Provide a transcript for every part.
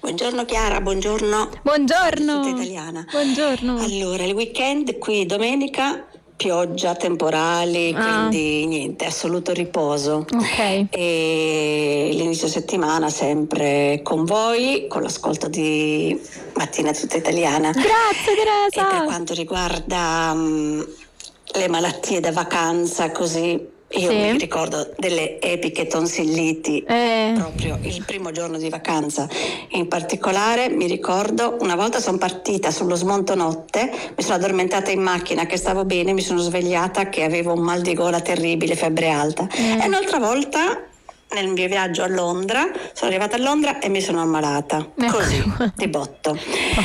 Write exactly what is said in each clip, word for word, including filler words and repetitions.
Buongiorno Chiara, buongiorno. Buongiorno. Tutta italiana. Buongiorno. Allora, il weekend qui domenica, pioggia, temporali, Ah. quindi niente, assoluto riposo. Ok. E l'inizio settimana sempre con voi, con l'ascolto di Mattina Tutta Italiana. Grazie Teresa. E per quanto riguarda um, le malattie da vacanza, così io Sì. mi ricordo delle epiche tonsilliti Eh. proprio il primo giorno di vacanza. In particolare mi ricordo una volta sono partita sullo smonto notte, mi sono addormentata in macchina che stavo bene, mi sono svegliata che avevo un mal di gola terribile, febbre alta. Mm. E un'altra volta nel mio viaggio a Londra sono arrivata a Londra e mi sono ammalata Ecco. così di botto.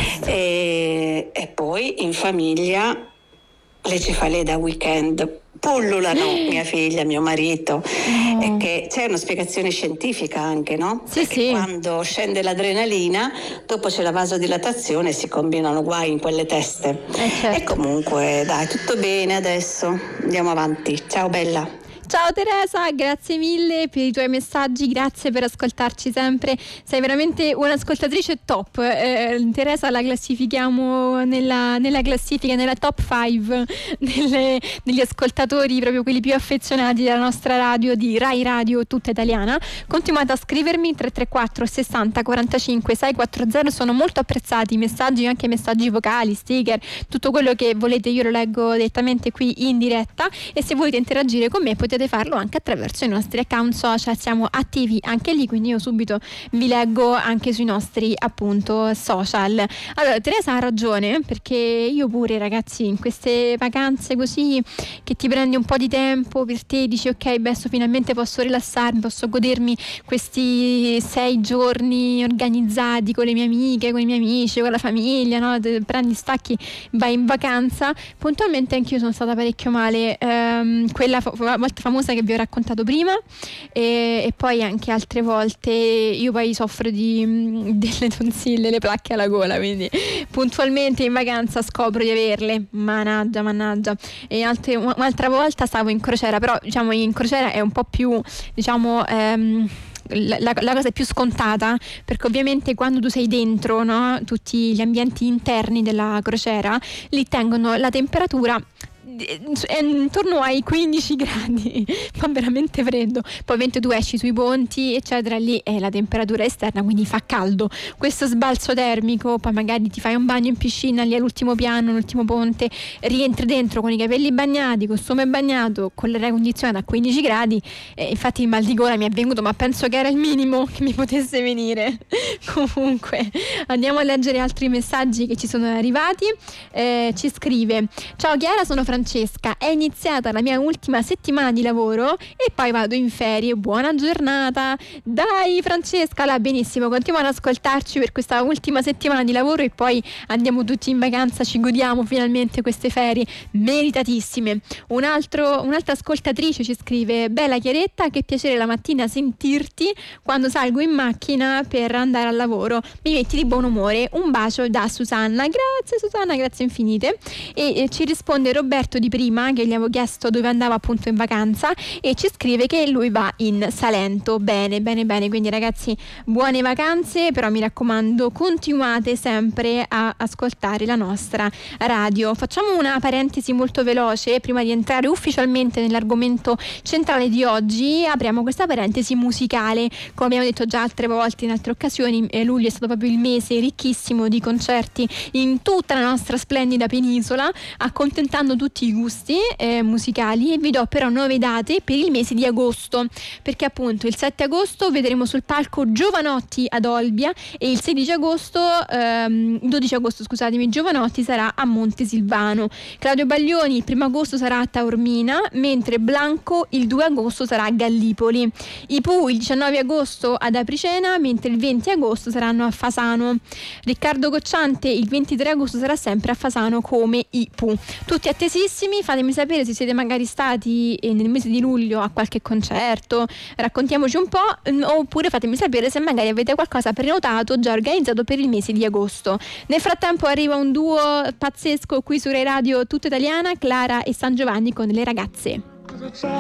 E, e poi in famiglia le cefalee da weekend pullulano, mia figlia, mio marito, Oh. e che c'è una spiegazione scientifica anche, no? Sì, Perché sì. quando scende l'adrenalina, dopo c'è la vasodilatazione e si combinano guai in quelle teste. Eh, certo. E comunque, dai, tutto bene adesso, andiamo avanti. Ciao bella. Ciao Teresa, grazie mille per i tuoi messaggi, grazie per ascoltarci sempre, sei veramente un'ascoltatrice top. eh, Teresa la classifichiamo nella, nella classifica, nella top cinque delle, degli ascoltatori, proprio quelli più affezionati della nostra radio, di Rai Radio Tutta Italiana. Continuate a scrivermi tre tre quattro sessanta quarantacinque seicentoquaranta, sono molto apprezzati i messaggi, anche messaggi vocali, sticker, tutto quello che volete io lo leggo direttamente qui in diretta, e se volete interagire con me potete farlo anche attraverso i nostri account social, siamo attivi anche lì, quindi io subito vi leggo anche sui nostri appunto social. Allora Teresa ha ragione, perché io pure, ragazzi, in queste vacanze così che ti prendi un po' di tempo per te, dici ok, adesso finalmente posso rilassarmi, posso godermi questi sei giorni organizzati con le mie amiche, con i miei amici, con la famiglia, no? Te prendi, stacchi, vai in vacanza. Puntualmente anch'io sono stata parecchio male, ehm, quella fo- volta famosa che vi ho raccontato prima, e, e poi anche altre volte io poi soffro di mh, delle tonsille, le placche alla gola, quindi puntualmente in vacanza scopro di averle, mannaggia mannaggia e altre, un'altra volta stavo in crociera, però diciamo in crociera è un po' più diciamo ehm, La, la, la cosa è più scontata, perché ovviamente quando tu sei dentro, no, tutti gli ambienti interni della crociera li tengono la temperatura è intorno ai quindici gradi, fa veramente freddo. Poi ovviamente tu esci sui ponti eccetera, lì è la temperatura esterna, quindi fa caldo, questo sbalzo termico, poi magari ti fai un bagno in piscina lì all'ultimo piano, l'ultimo ponte, rientri dentro con i capelli bagnati, costume bagnato, con l'aria condizionata a quindici gradi, e infatti il mal di gola mi è venuto, ma penso che era il minimo che mi potesse venire. Comunque andiamo a leggere altri messaggi che ci sono arrivati. Eh, ci scrive: ciao Chiara, sono Francesca, è iniziata la mia ultima settimana di lavoro e poi vado in ferie, buona giornata. Dai Francesca, là, benissimo, continua ad ascoltarci per questa ultima settimana di lavoro e poi andiamo tutti in vacanza, ci godiamo finalmente queste ferie meritatissime. Un altro, un'altra ascoltatrice ci scrive: bella Chiaretta, che piacere la mattina sentirti quando salgo in macchina per andare al lavoro, mi metti di buon umore, un bacio da Susanna. Grazie Susanna, grazie infinite. E, e ci risponde Roberto di prima, che gli avevo chiesto dove andava appunto in vacanza, e ci scrive che lui va in Salento. Bene bene bene, quindi ragazzi buone vacanze, però mi raccomando continuate sempre a ascoltare la nostra radio. Facciamo una parentesi molto veloce prima di entrare ufficialmente nell'argomento centrale di oggi. Apriamo questa parentesi musicale, come abbiamo detto già altre volte in altre occasioni, eh, luglio è stato proprio il mese ricchissimo di concerti in tutta la nostra splendida penisola, accontentando tutti i gusti eh, musicali, e vi do però nuove date per il mese di agosto, perché appunto il sette agosto vedremo sul palco Giovanotti ad Olbia, e il sedici agosto ehm, dodici agosto scusatemi Giovanotti sarà a Montesilvano. Claudio Baglioni il primo agosto sarà a Taormina, mentre Blanco il due agosto sarà a Gallipoli. I Pooh il diciannove agosto ad Apricena, mentre il venti agosto saranno a Fasano. Riccardo Cocciante il ventitré agosto sarà sempre a Fasano come i Pooh. Tutti attesissimi, fatemi sapere se siete magari stati nel mese di luglio a qualche concerto, raccontiamoci un po', oppure fatemi sapere se magari avete qualcosa prenotato già organizzato per il mese di agosto. Nel frattempo arriva un duo pazzesco qui su Rai Radio Tutta Italiana, Clara e San Giovanni con Le Ragazze.